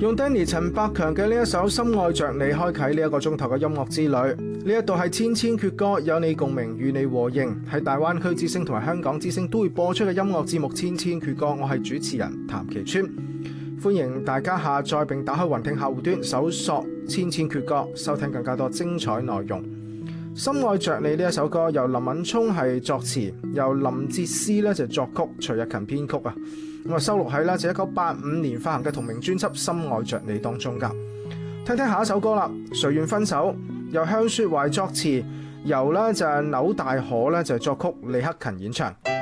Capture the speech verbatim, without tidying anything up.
用 Danny 陳百強嘅呢一首《深愛着你》開啟呢一個鐘頭嘅音樂之旅。呢一度係千千闕歌，有你共鳴，與你和應，係大灣區之聲同埋香港之聲都會播出嘅音樂節目《千千闕歌》。我係主持人譚其川，歡迎大家下載並打開雲聽客戶端，搜索《千千闕歌》，收聽更加多精彩內容。《深愛着你》呢一首歌由林敏聰係作詞，由林哲思咧就作曲，徐日勤編曲啊。咁啊收錄喺咧就一九八五年發行嘅同名專輯《深愛着你》當中噶。聽聽下一首歌啦，《誰願分手》由向雪懷作詞，由咧就係鈕大可咧就作曲，李克勤演唱。